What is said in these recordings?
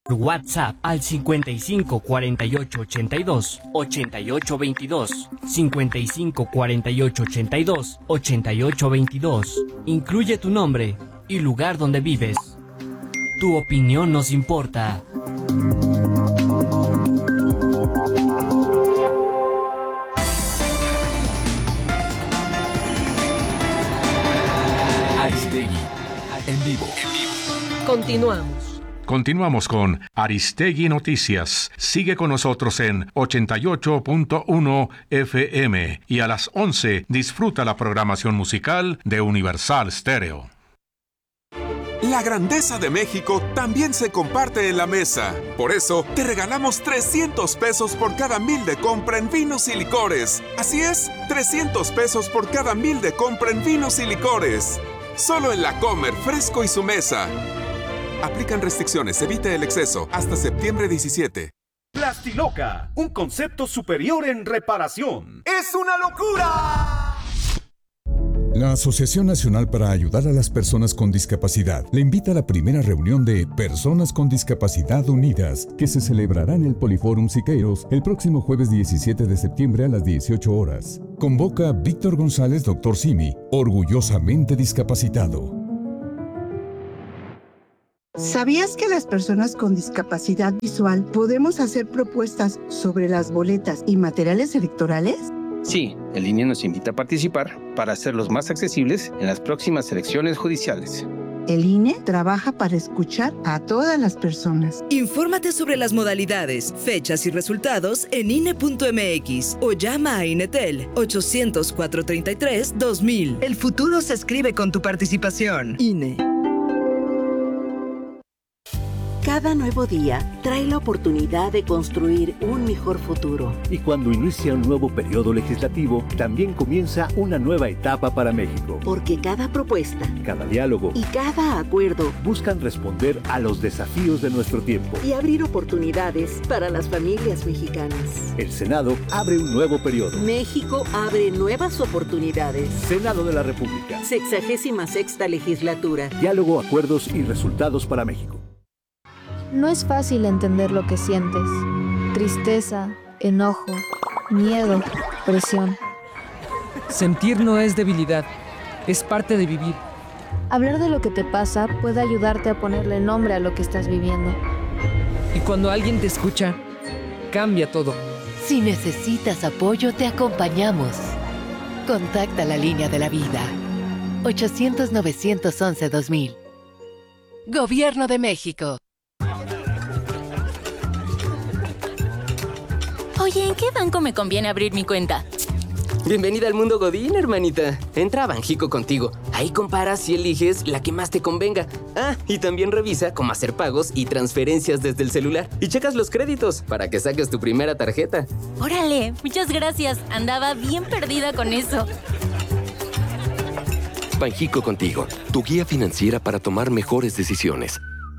WhatsApp al 55 48 82 88 22, 55 48 82 88 22. Incluye tu nombre y lugar donde vives. Tu opinión nos importa. Aristegui, en vivo. Continuamos con Aristegui Noticias. Sigue con nosotros en 88.1 FM y a las 11 disfruta la programación musical de Universal Stereo. La grandeza de México también se comparte en la mesa. Por eso, te regalamos 300 pesos por cada 1,000 de compra en vinos y licores. Así es, 300 pesos por cada 1,000 de compra en vinos y licores. Solo en La Comer, Fresco y Su Mesa. Aplican restricciones, evite el exceso. Hasta septiembre 17. Plastiloca, un concepto superior en reparación. ¡Es una locura! La Asociación Nacional para Ayudar a las Personas con Discapacidad le invita a la primera reunión de Personas con Discapacidad Unidas, que se celebrará en el Poliforum Siqueiros el próximo jueves 17 de septiembre a las 18 horas. Convoca Víctor González, Dr. Simi, orgullosamente discapacitado. ¿Sabías que las personas con discapacidad visual podemos hacer propuestas sobre las boletas y materiales electorales? Sí, el INE nos invita a participar para hacerlos más accesibles en las próximas elecciones judiciales. El INE trabaja para escuchar a todas las personas. Infórmate sobre las modalidades, fechas y resultados en INE.mx o llama a INETEL 800-433-2000. El futuro se escribe con tu participación. INE. Cada nuevo día trae la oportunidad de construir un mejor futuro. Y cuando inicia un nuevo periodo legislativo, también comienza una nueva etapa para México. Porque cada propuesta, cada diálogo y cada acuerdo buscan responder a los desafíos de nuestro tiempo y abrir oportunidades para las familias mexicanas. El Senado abre un nuevo periodo. México abre nuevas oportunidades. Senado de la República. 66ª legislatura. Diálogo, acuerdos y resultados para México. No es fácil entender lo que sientes. Tristeza, enojo, miedo, presión. Sentir no es debilidad, es parte de vivir. Hablar de lo que te pasa puede ayudarte a ponerle nombre a lo que estás viviendo. Y cuando alguien te escucha, cambia todo. Si necesitas apoyo, te acompañamos. Contacta la línea de la vida. 800-911-2000. Gobierno de México. Oye, ¿en qué banco me conviene abrir mi cuenta? Bienvenida al mundo Godín, hermanita. Entra a Banjico Contigo. Ahí comparas y eliges la que más te convenga. Ah, y también revisa cómo hacer pagos y transferencias desde el celular. Y checas los créditos para que saques tu primera tarjeta. ¡Órale! Muchas gracias. Andaba bien perdida con eso. Banjico Contigo, tu guía financiera para tomar mejores decisiones.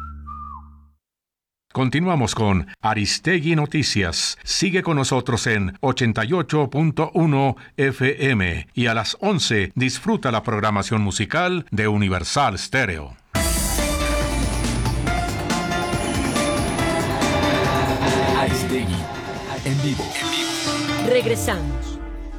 Continuamos con Aristegui Noticias. Sigue con nosotros en 88.1 FM y a las 11 disfruta la programación musical de Universal Stereo. Aristegui, en vivo. Regresamos.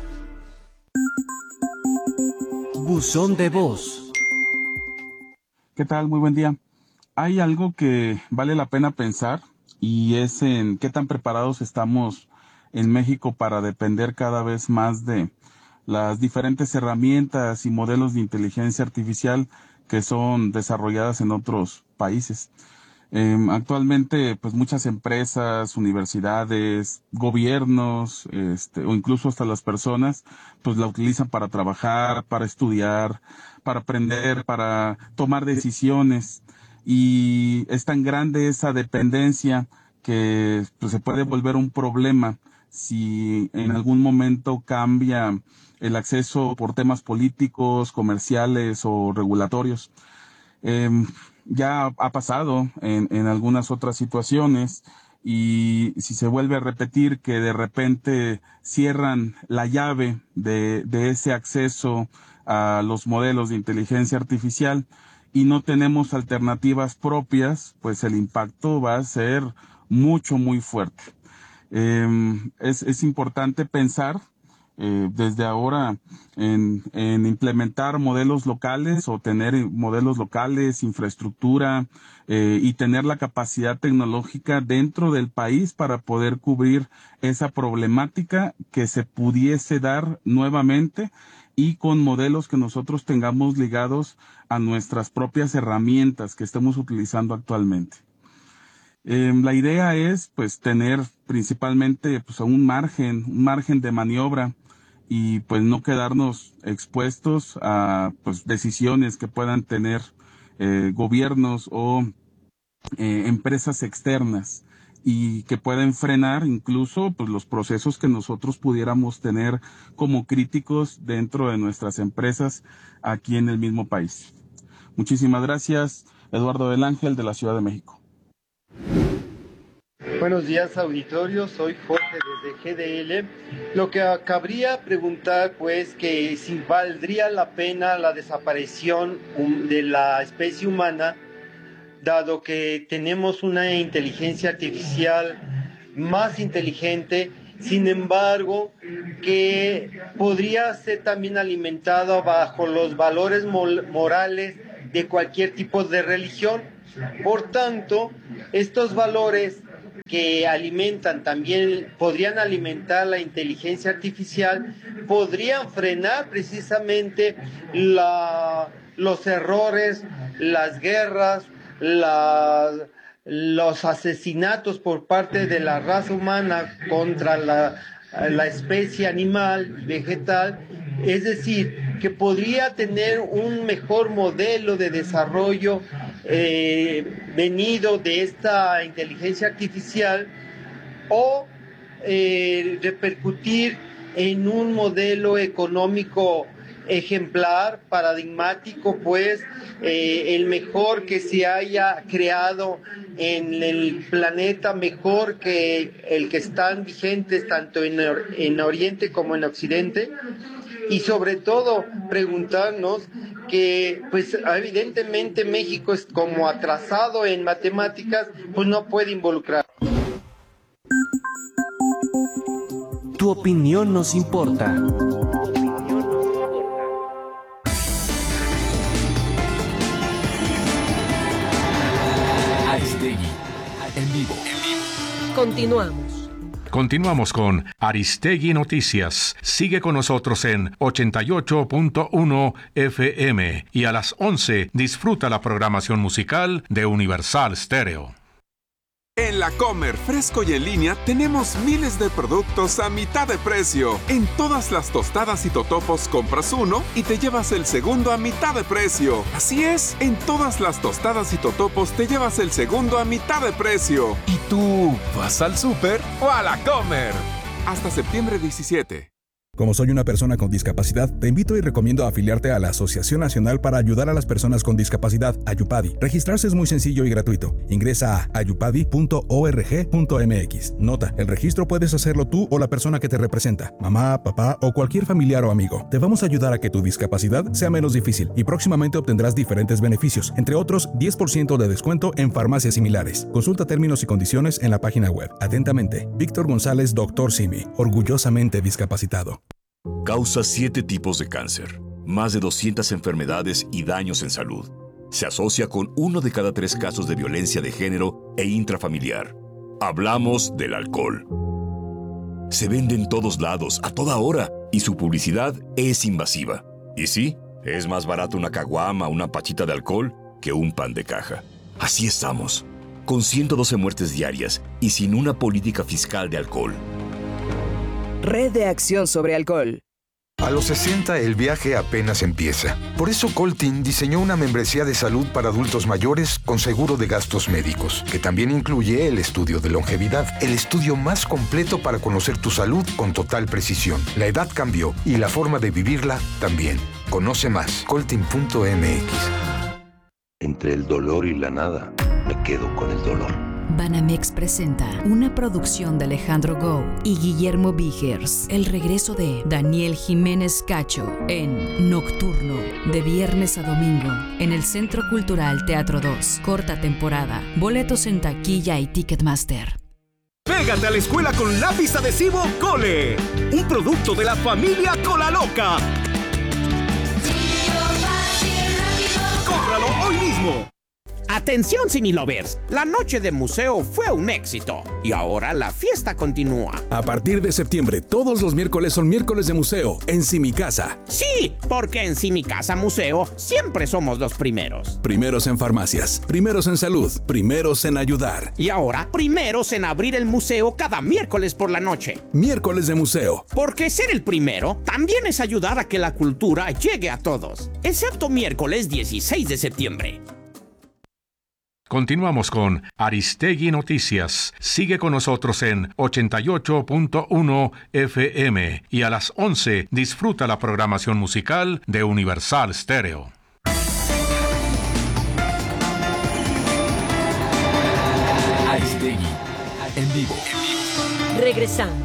Buzón de voz. ¿Qué tal? Muy buen día. Hay algo que vale la pena pensar y es en qué tan preparados estamos en México para depender cada vez más de las diferentes herramientas y modelos de inteligencia artificial que son desarrolladas en otros países. Actualmente, pues muchas empresas, universidades, gobiernos, o incluso hasta las personas, pues la utilizan para trabajar, para estudiar, para aprender, para tomar decisiones. Y es tan grande esa dependencia que pues, se puede volver un problema si en algún momento cambia el acceso por temas políticos, comerciales o regulatorios. Ya ha pasado en algunas otras situaciones y si se vuelve a repetir que de repente cierran la llave de ese acceso a los modelos de inteligencia artificial y no tenemos alternativas propias, pues el impacto va a ser muy fuerte. Es importante pensar desde ahora en implementar modelos locales o tener modelos locales, infraestructura y tener la capacidad tecnológica dentro del país para poder cubrir esa problemática que se pudiese dar nuevamente y con modelos que nosotros tengamos ligados a nuestras propias herramientas que estemos utilizando actualmente. La idea es pues tener principalmente pues un margen de maniobra y pues no quedarnos expuestos a pues decisiones que puedan tener gobiernos o empresas externas y que pueden frenar incluso pues los procesos que nosotros pudiéramos tener como críticos dentro de nuestras empresas aquí en el mismo país. Muchísimas gracias, Eduardo del Ángel, de la Ciudad de México. Buenos días, auditorio, soy Jorge desde GDL. Lo que cabría preguntar, pues, que si valdría la pena la desaparición de la especie humana, dado que tenemos una inteligencia artificial más inteligente, sin embargo, que podría ser también alimentado bajo los valores morales de cualquier tipo de religión. Por tanto, estos valores que alimentan también, podrían alimentar la inteligencia artificial, podrían frenar precisamente los errores, las guerras, los asesinatos por parte de la raza humana contra la especie animal, vegetal, es decir, que podría tener un mejor modelo de desarrollo venido de esta inteligencia artificial o repercutir en un modelo económico ejemplar, paradigmático, pues el mejor que se haya creado en el planeta, mejor que el que están vigentes tanto en Oriente como en Occidente. Y sobre todo preguntarnos que pues evidentemente México es como atrasado en matemáticas, pues no puede involucrar. Tu opinión nos importa. Aristegui, en vivo. Continuamos con Aristegui Noticias. Sigue con nosotros en 88.1 FM y a las 11 disfruta la programación musical de Universal Stereo. En La Comer, fresco y en línea, tenemos miles de productos a mitad de precio. En todas las tostadas y totopos compras uno y te llevas el segundo a mitad de precio. Así es, en todas las tostadas y totopos te llevas el segundo a mitad de precio. ¿Y tú vas al súper o a La Comer? Hasta septiembre 17. Como soy una persona con discapacidad, te invito y recomiendo afiliarte a la Asociación Nacional para Ayudar a las Personas con Discapacidad, AYUPADI. Registrarse es muy sencillo y gratuito. Ingresa a ayupadi.org.mx. Nota, el registro puedes hacerlo tú o la persona que te representa, mamá, papá o cualquier familiar o amigo. Te vamos a ayudar a que tu discapacidad sea menos difícil y próximamente obtendrás diferentes beneficios, entre otros 10% de descuento en farmacias similares. Consulta términos y condiciones en la página web. Atentamente, Víctor González, Dr. Simi, orgullosamente discapacitado. Causa 7 tipos de cáncer, más de 200 enfermedades y daños en salud. Se asocia con 1 de cada 3 casos de violencia de género e intrafamiliar. Hablamos del alcohol. Se vende en todos lados, a toda hora, y su publicidad es invasiva. Y sí, es más barato una caguama o una pachita de alcohol que un pan de caja. Así estamos, con 112 muertes diarias y sin una política fiscal de alcohol. Red de Acción sobre Alcohol. A los 60 el viaje apenas empieza. Por eso Coltin diseñó una membresía de salud para adultos mayores con seguro de gastos médicos, que también incluye el estudio de longevidad, el estudio más completo para conocer tu salud con total precisión. La edad cambió y la forma de vivirla también. Conoce más, coltin.mx. Entre el dolor y la nada, me quedo con el dolor. Banamex presenta una producción de Alejandro Gou y Guillermo Vigers. El regreso de Daniel Jiménez Cacho en Nocturno, de viernes a domingo, en el Centro Cultural Teatro 2. Corta temporada. Boletos en taquilla y Ticketmaster. Pégate a la escuela con lápiz adhesivo Cole, un producto de la familia Cola Loca. ¡Cómpralo hoy mismo! Atención, Cinelovers, la noche de museo fue un éxito y ahora la fiesta continúa. A partir de septiembre, todos los miércoles son miércoles de museo en Simicasa. Sí, porque en Simicasa Museo siempre somos los primeros. Primeros en farmacias, primeros en salud, primeros en ayudar. Y ahora, primeros en abrir el museo cada miércoles por la noche. Miércoles de museo. Porque ser el primero también es ayudar a que la cultura llegue a todos, excepto miércoles 16 de septiembre. Continuamos con Aristegui Noticias. Sigue con nosotros en 88.1 FM y a las 11 disfruta la programación musical de Universal Stereo. Aristegui, en vivo. Regresamos.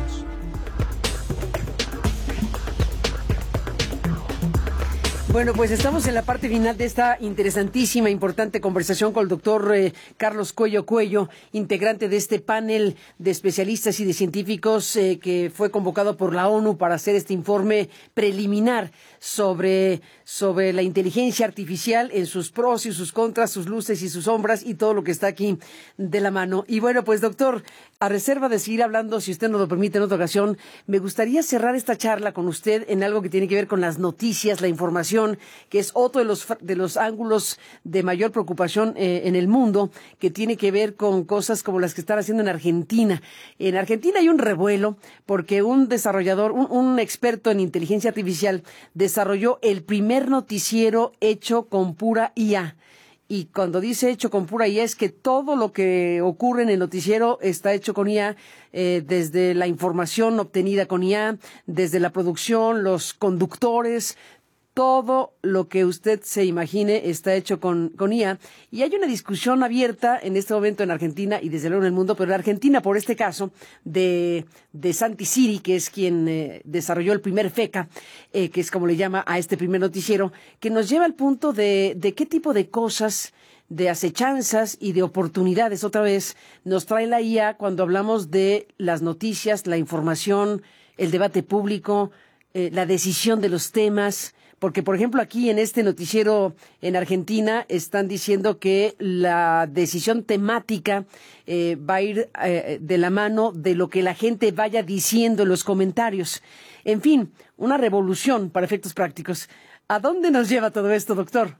Bueno, pues estamos en la parte final de esta interesantísima, importante conversación con el doctor Carlos Cuello, integrante de este panel de especialistas y de científicos que fue convocado por la ONU para hacer este informe preliminar sobre la inteligencia artificial en sus pros y sus contras, sus luces y sus sombras y todo lo que está aquí de la mano. Y bueno, pues doctor, a reserva de seguir hablando, si usted nos lo permite en otra ocasión, me gustaría cerrar esta charla con usted en algo que tiene que ver con las noticias, la información, que es otro de los ángulos de mayor preocupación en el mundo, que tiene que ver con cosas como las que están haciendo en Argentina. En Argentina hay un revuelo porque un desarrollador, un experto en inteligencia artificial, desarrolló el primer noticiero hecho con pura IA. Y cuando dice hecho con pura IA es que todo lo que ocurre en el noticiero está hecho con IA, desde la información obtenida con IA, desde la producción, los conductores, todo lo que usted se imagine está hecho con IA. Y hay una discusión abierta en este momento en Argentina y desde luego en el mundo, pero en Argentina, por este caso, de Santi Siri, que es quien desarrolló el primer FECA, que es como le llama a este primer noticiero, que nos lleva al punto de qué tipo de cosas, de acechanzas y de oportunidades, otra vez, nos trae la IA cuando hablamos de las noticias, la información, el debate público, la decisión de los temas. Porque, por ejemplo, aquí en este noticiero en Argentina están diciendo que la decisión temática va a ir de la mano de lo que la gente vaya diciendo en los comentarios. En fin, una revolución para efectos prácticos. ¿A dónde nos lleva todo esto, doctor?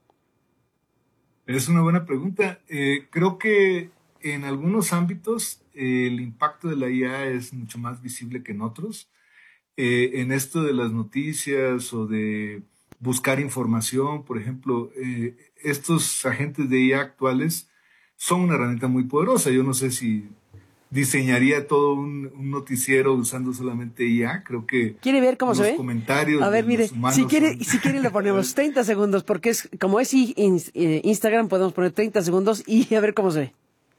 Es una buena pregunta. Creo que en algunos ámbitos el impacto de la IA es mucho más visible que en otros. En esto de las noticias o de buscar información, por ejemplo, estos agentes de IA actuales son una herramienta muy poderosa. Yo no sé si diseñaría todo un noticiero usando solamente IA. Creo que ¿quiere ver cómo se ve? Los comentarios. A ver, mire, los humanos si quiere le ponemos 30 segundos, porque es como es Instagram, podemos poner 30 segundos y a ver cómo se ve.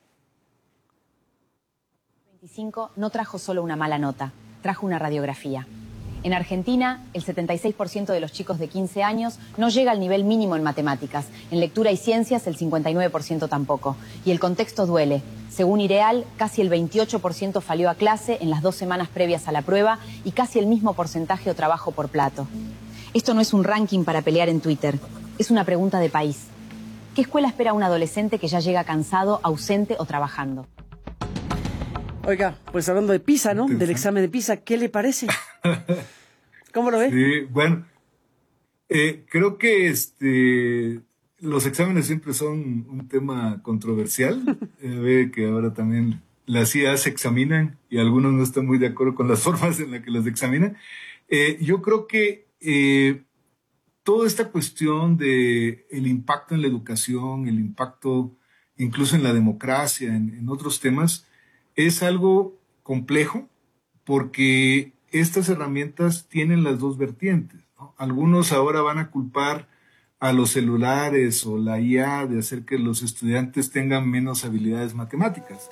25 no trajo solo una mala nota, trajo una radiografía. En Argentina, el 76% de los chicos de 15 años no llega al nivel mínimo en matemáticas. En lectura y ciencias, el 59% tampoco. Y el contexto duele. Según IREAL, casi el 28% falió a clase en las 2 semanas previas a la prueba y casi el mismo porcentaje o trabajo por plato. Esto no es un ranking para pelear en Twitter. Es una pregunta de país. ¿Qué escuela espera a un adolescente que ya llega cansado, ausente o trabajando? Oiga, pues hablando de PISA, ¿no? Del examen de PISA, ¿qué le parece? ¿Cómo lo ve? Sí, bueno, creo que los exámenes siempre son un tema controversial. Ve que ahora también las IA se examinan y algunos no están muy de acuerdo con las formas en las que las examinan. Yo creo que toda esta cuestión de el impacto en la educación, el impacto incluso en la democracia, en otros temas, es algo complejo porque estas herramientas tienen las dos vertientes, ¿no? Algunos ahora van a culpar a los celulares o la IA de hacer que los estudiantes tengan menos habilidades matemáticas.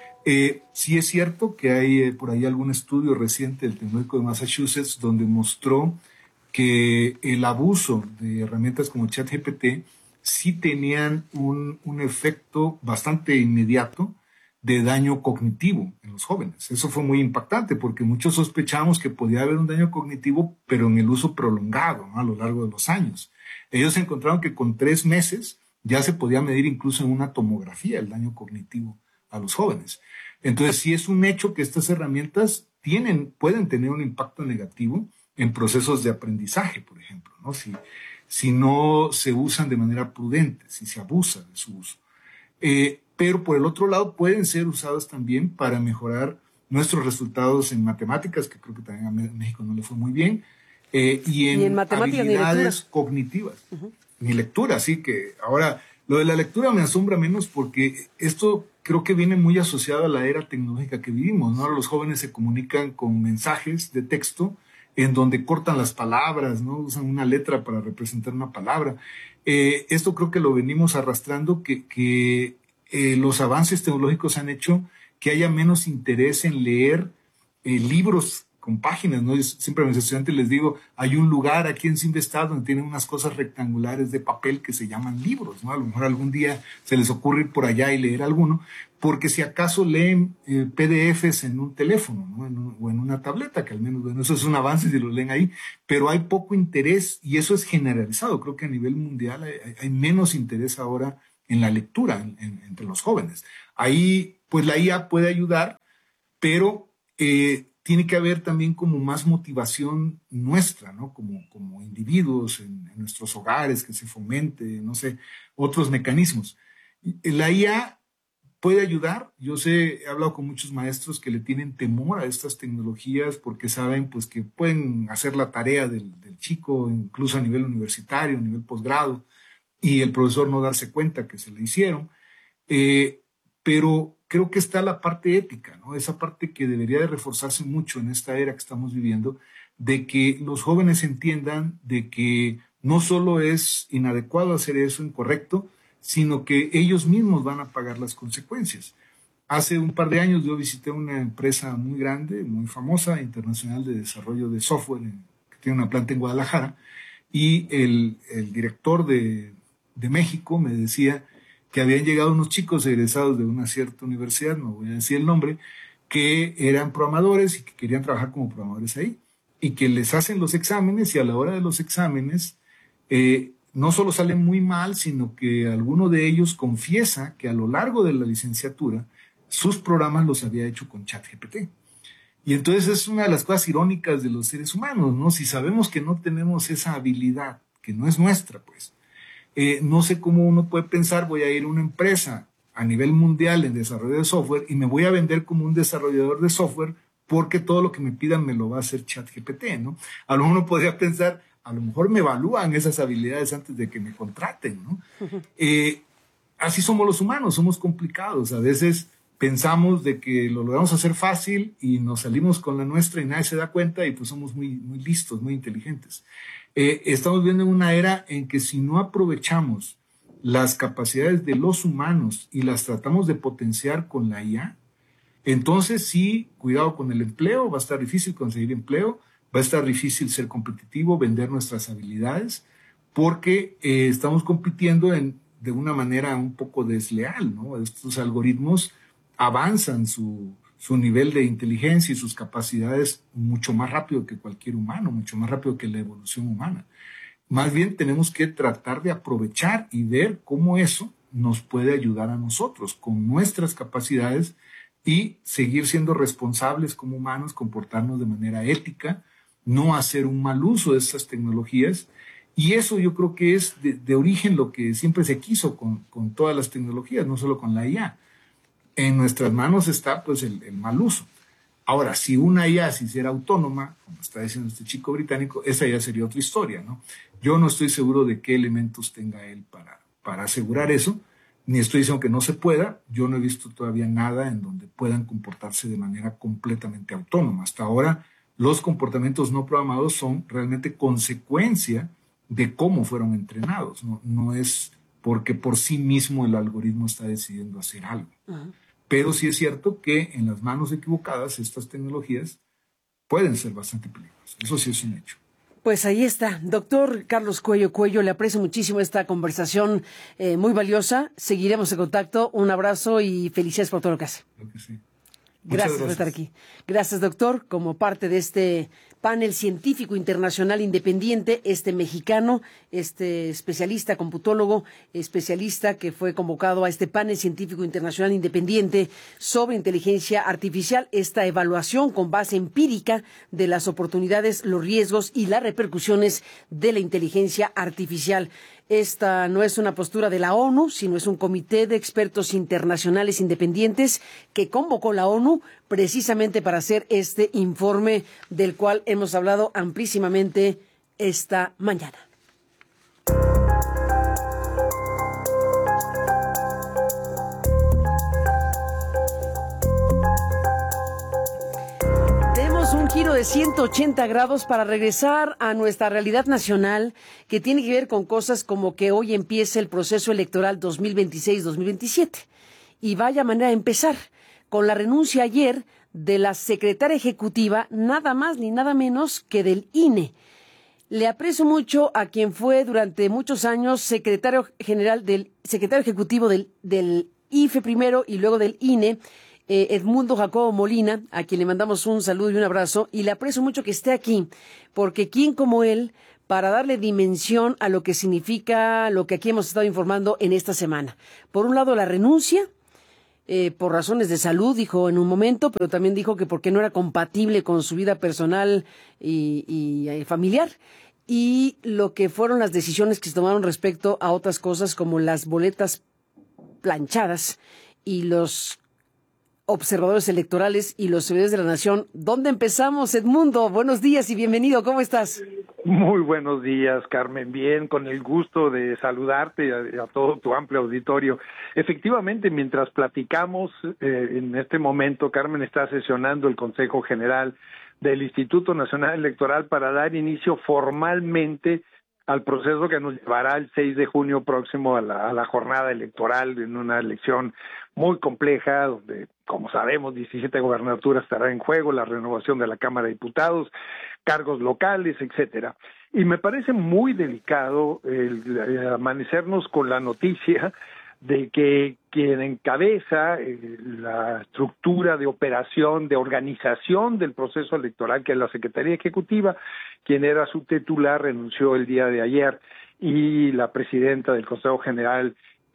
Sí es cierto que hay por ahí algún estudio reciente del Tecnológico de Massachusetts donde mostró que el abuso de herramientas como ChatGPT sí tenían un efecto bastante inmediato de daño cognitivo en los jóvenes. Eso fue muy impactante porque muchos sospechamos que podía haber un daño cognitivo, pero en el uso prolongado, ¿no?, a lo largo de los años. Ellos encontraron que con 3 meses ya se podía medir incluso en una tomografía el daño cognitivo a los jóvenes. Entonces, sí es un hecho que estas herramientas pueden tener un impacto negativo en procesos de aprendizaje, por ejemplo, ¿no? Si no se usan de manera prudente, si se abusa de su uso. Pero por el otro lado pueden ser usados también para mejorar nuestros resultados en matemáticas, que creo que también a México no le fue muy bien, y en habilidades cognitivas, ni lectura. Así que ahora lo de la lectura me asombra menos porque esto creo que viene muy asociado a la era tecnológica que vivimos, ¿no? Ahora los jóvenes se comunican con mensajes de texto en donde cortan las palabras, ¿no? Usan una letra para representar una palabra. Esto creo que lo venimos arrastrando, que los avances tecnológicos han hecho que haya menos interés en leer libros con páginas, ¿no? Yo siempre a mis estudiantes les digo, hay un lugar aquí en Simvestab donde tienen unas cosas rectangulares de papel que se llaman libros, ¿no? A lo mejor algún día se les ocurre ir por allá y leer alguno, porque si acaso leen PDFs en un teléfono, ¿no? O en una tableta, que al menos, bueno, eso es un avance si lo leen ahí, pero hay poco interés y eso es generalizado. Creo que a nivel mundial hay menos interés ahora en la lectura entre los jóvenes. Ahí, pues la IA puede ayudar, pero tiene que haber también como más motivación nuestra, ¿no? Como individuos en nuestros hogares, que se fomente, no sé, otros mecanismos. La IA puede ayudar. Yo he hablado con muchos maestros que le tienen temor a estas tecnologías porque saben pues que pueden hacer la tarea del chico, incluso a nivel universitario, a nivel posgrado, y el profesor no darse cuenta que se le hicieron. Pero creo que está la parte ética, ¿no? Esa parte que debería de reforzarse mucho en esta era que estamos viviendo, de que los jóvenes entiendan de que no solo es inadecuado hacer eso, incorrecto, sino que ellos mismos van a pagar las consecuencias. Hace un par de años yo visité una empresa muy grande, muy famosa, internacional de desarrollo de software, que tiene una planta en Guadalajara, y el director de México me decía que habían llegado unos chicos egresados de una cierta universidad, no voy a decir el nombre, que eran programadores y que querían trabajar como programadores ahí, y que les hacen los exámenes y a la hora de los exámenes no solo salen muy mal, sino que alguno de ellos confiesa que a lo largo de la licenciatura sus programas los había hecho con ChatGPT. Y entonces es una de las cosas irónicas de los seres humanos, ¿no? Si sabemos que no tenemos esa habilidad, que no es nuestra, pues, no sé cómo uno puede pensar, voy a ir a una empresa a nivel mundial en desarrollo de software y me voy a vender como un desarrollador de software porque todo lo que me pidan me lo va a hacer ChatGPT, ¿no? A lo mejor uno podría pensar, a lo mejor me evalúan esas habilidades antes de que me contraten, ¿no? Así somos los humanos, somos complicados. A veces pensamos de que lo logramos hacer fácil y nos salimos con la nuestra y nadie se da cuenta y pues somos muy, muy listos, muy inteligentes. Estamos viendo una era en que si no aprovechamos las capacidades de los humanos y las tratamos de potenciar con la IA, entonces sí, cuidado con el empleo, va a estar difícil conseguir empleo, va a estar difícil ser competitivo, vender nuestras habilidades, porque estamos compitiendo de una manera un poco desleal, ¿no? Estos algoritmos avanzan su nivel de inteligencia y sus capacidades mucho más rápido que cualquier humano, mucho más rápido que la evolución humana. Más bien tenemos que tratar de aprovechar y ver cómo eso nos puede ayudar a nosotros con nuestras capacidades y seguir siendo responsables como humanos, comportarnos de manera ética, no hacer un mal uso de estas tecnologías. Y eso yo creo que es de origen lo que siempre se quiso con todas las tecnologías, no solo con la IA. En nuestras manos está pues el mal uso. Ahora, si una IA se hiciera autónoma, como está diciendo este chico británico, esa ya sería otra historia, ¿no? Yo no estoy seguro de qué elementos tenga él para asegurar eso, ni estoy diciendo que no se pueda. Yo no he visto todavía nada en donde puedan comportarse de manera completamente autónoma. Hasta ahora, los comportamientos no programados son realmente consecuencia de cómo fueron entrenados. No es porque por sí mismo el algoritmo está decidiendo hacer algo. Pero sí es cierto que en las manos equivocadas estas tecnologías pueden ser bastante peligrosas. Eso sí es un hecho. Pues ahí está, doctor Carlos Cuello Cuello, le aprecio muchísimo esta conversación muy valiosa. Seguiremos en contacto. Un abrazo y felicidades por todo lo que hace. Creo que sí. Gracias por estar aquí. Gracias, doctor, como parte de este panel científico internacional independiente, mexicano, especialista, computólogo, especialista que fue convocado a este panel científico internacional independiente sobre inteligencia artificial, esta evaluación con base empírica de las oportunidades, los riesgos y las repercusiones de la inteligencia artificial. Esta no es una postura de la ONU, sino es un comité de expertos internacionales independientes que convocó la ONU precisamente para hacer este informe del cual hemos hablado amplísimamente esta mañana. Un giro de 180 grados para regresar a nuestra realidad nacional, que tiene que ver con cosas como que hoy empieza el proceso electoral 2026-2027. Y vaya manera de empezar, con la renuncia ayer de la secretaria ejecutiva, nada más ni nada menos que del INE. Le aprecio mucho a quien fue durante muchos años secretario ejecutivo del IFE primero y luego del INE, Edmundo Jacobo Molina, a quien le mandamos un saludo y un abrazo, y le aprecio mucho que esté aquí, porque quién como él, para darle dimensión a lo que significa lo que aquí hemos estado informando en esta semana. Por un lado, la renuncia, por razones de salud, dijo en un momento, pero también dijo que porque no era compatible con su vida personal y familiar, y lo que fueron las decisiones que se tomaron respecto a otras cosas como las boletas planchadas y los observadores electorales y los servidores de la nación. ¿Dónde empezamos, Edmundo? Buenos días y bienvenido. ¿Cómo estás? Muy buenos días, Carmen. Bien, con el gusto de saludarte y a todo tu amplio auditorio. Efectivamente, mientras platicamos en este momento, Carmen, está sesionando el Consejo General del Instituto Nacional Electoral para dar inicio formalmente al proceso que nos llevará el 6 de junio próximo a la jornada electoral, en una elección muy compleja, donde, como sabemos, 17 gobernaturas estarán en juego, la renovación de la Cámara de Diputados, cargos locales, etcétera. Y me parece muy delicado el amanecernos con la noticia de que quien encabeza la estructura de operación, de organización del proceso electoral, que es la Secretaría Ejecutiva, quien era su titular, renunció el día de ayer, y la presidenta del Consejo General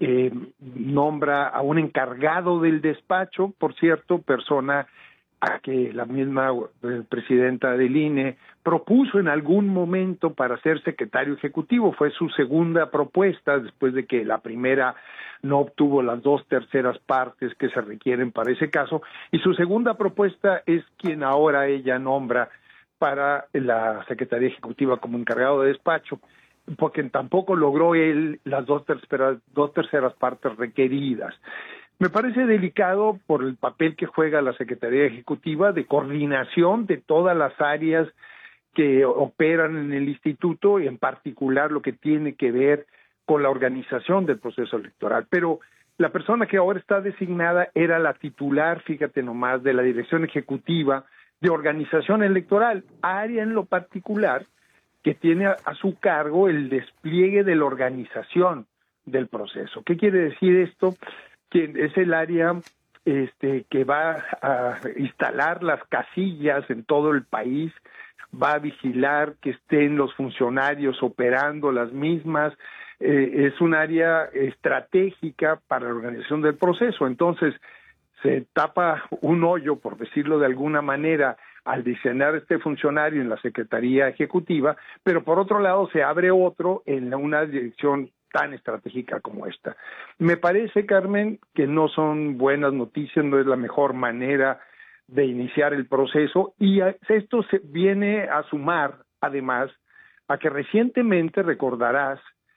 nombra a un encargado del despacho, por cierto, persona a que la misma presidenta del INE propuso en algún momento para ser secretario ejecutivo. Fue su segunda propuesta, después de que la primera no obtuvo las 2/3 partes que se requieren para ese caso, y su segunda propuesta es quien ahora ella nombra para la Secretaría Ejecutiva como encargado de despacho, porque tampoco logró él las 2/3 partes requeridas. Me parece delicado por el papel que juega la Secretaría Ejecutiva de coordinación de todas las áreas que operan en el instituto, y en particular lo que tiene que ver con la organización del proceso electoral. Pero la persona que ahora está designada era la titular, fíjate nomás, de la Dirección Ejecutiva de Organización Electoral, área en lo particular que tiene a su cargo el despliegue de la organización del proceso. ¿Qué quiere decir esto? Que es el área que va a instalar las casillas en todo el país, va a vigilar que estén los funcionarios operando las mismas, es un área estratégica para la organización del proceso. Entonces, se tapa un hoyo, por decirlo de alguna manera, al diseñar este funcionario en la Secretaría Ejecutiva, pero por otro lado se abre otro en una dirección tan estratégica como esta. Me parece, Carmen, que no son buenas noticias, no es la mejor manera de iniciar el proceso, y esto se viene a sumar, además, a que recientemente, recordarás,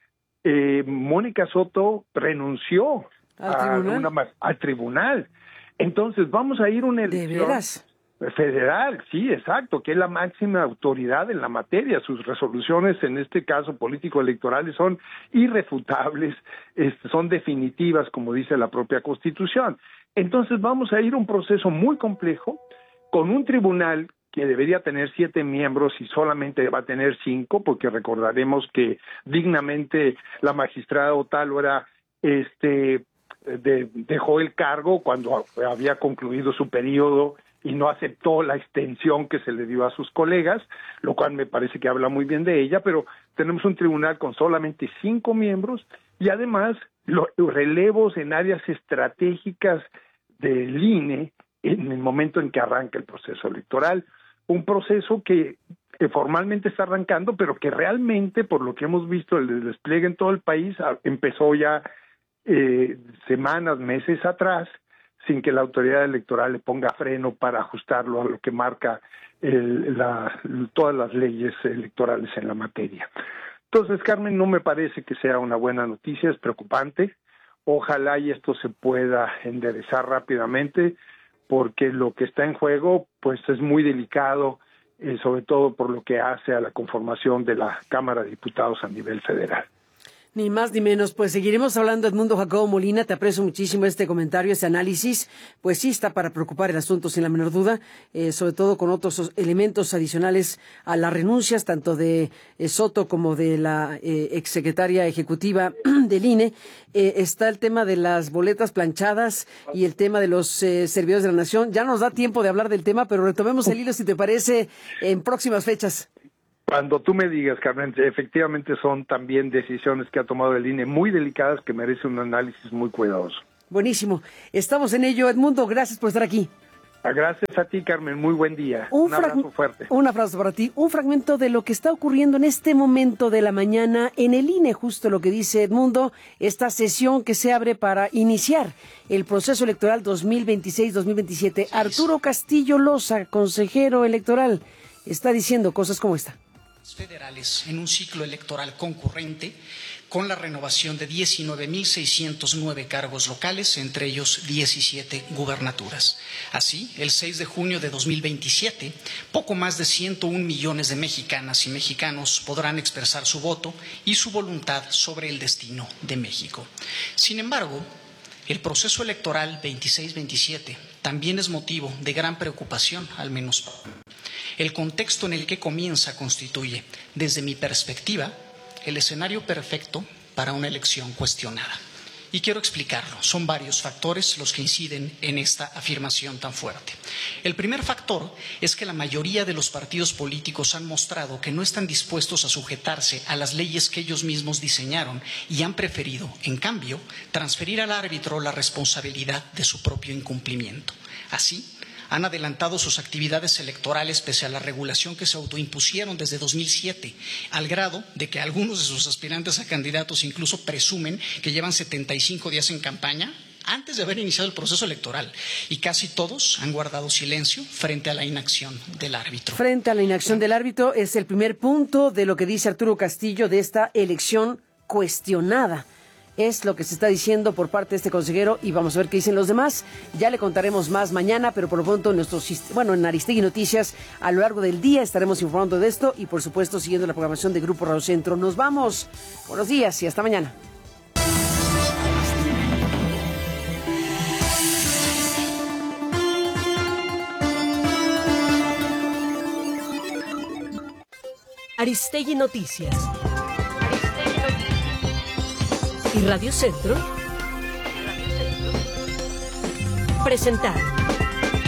Mónica Soto renunció al tribunal. Entonces, vamos a ir a una elección. ¿De veras? Federal, sí, exacto, que es la máxima autoridad en la materia. Sus resoluciones, en este caso político-electorales, son irrefutables, son definitivas, como dice la propia Constitución. Entonces vamos a ir a un proceso muy complejo, con un tribunal que debería tener 7 miembros y solamente va a tener 5, porque recordaremos que dignamente la magistrada Otálora dejó el cargo cuando había concluido su periodo y no aceptó la extensión que se le dio a sus colegas, lo cual me parece que habla muy bien de ella, pero tenemos un tribunal con solamente 5 miembros y además los relevos en áreas estratégicas del INE en el momento en que arranca el proceso electoral, un proceso que formalmente está arrancando, pero que realmente, por lo que hemos visto, el despliegue en todo el país empezó ya semanas, meses atrás, sin que la autoridad electoral le ponga freno para ajustarlo a lo que marca todas las leyes electorales en la materia. Entonces, Carmen, no me parece que sea una buena noticia, es preocupante. Ojalá y esto se pueda enderezar rápidamente, porque lo que está en juego pues es muy delicado, sobre todo por lo que hace a la conformación de la Cámara de Diputados a nivel federal. Ni más ni menos, pues seguiremos hablando. Edmundo Jacobo Molina, te aprecio muchísimo este comentario, este análisis, pues sí está para preocupar el asunto sin la menor duda, sobre todo con otros elementos adicionales a las renuncias, tanto de Soto como de la exsecretaria ejecutiva del INE. Está el tema de las boletas planchadas y el tema de los servidores de la Nación. Ya nos da tiempo de hablar del tema, pero retomemos el hilo, si te parece, en próximas fechas. Cuando tú me digas, Carmen, efectivamente son también decisiones que ha tomado el INE muy delicadas que merecen un análisis muy cuidadoso. Buenísimo. Estamos en ello, Edmundo. Gracias por estar aquí. Gracias a ti, Carmen. Muy buen día. Un abrazo fuerte. Un abrazo para ti. Un fragmento de lo que está ocurriendo en este momento de la mañana en el INE, justo lo que dice Edmundo, esta sesión que se abre para iniciar el proceso electoral 2026-2027. Arturo Castillo Loza, consejero electoral, está diciendo cosas como esta. Federales en un ciclo electoral concurrente con la renovación de 19.609 cargos locales, entre ellos 17 gubernaturas. Así, el 6 de junio de 2027, poco más de 101 millones de mexicanas y mexicanos podrán expresar su voto y su voluntad sobre el destino de México. Sin embargo, el proceso electoral 26-27 también es motivo de gran preocupación, al menos. El contexto en el que comienza constituye, desde mi perspectiva, el escenario perfecto para una elección cuestionada. Y quiero explicarlo. Son varios factores los que inciden en esta afirmación tan fuerte. El primer factor es que la mayoría de los partidos políticos han mostrado que no están dispuestos a sujetarse a las leyes que ellos mismos diseñaron y han preferido, en cambio, transferir al árbitro la responsabilidad de su propio incumplimiento. Así, han adelantado sus actividades electorales pese a la regulación que se autoimpusieron desde 2007, al grado de que algunos de sus aspirantes a candidatos incluso presumen que llevan 75 días en campaña antes de haber iniciado el proceso electoral, y casi todos han guardado silencio frente a la inacción del árbitro. Frente a la inacción del árbitro es el primer punto de lo que dice Arturo Castillo de esta elección cuestionada. Es lo que se está diciendo por parte de este consejero y vamos a ver qué dicen los demás. Ya le contaremos más mañana, pero por lo pronto en Aristegui Noticias a lo largo del día estaremos informando de esto y por supuesto siguiendo la programación de Grupo Radio Centro. Nos vamos. Buenos días y hasta mañana. Aristegui Noticias. Y Radio Centro presentaron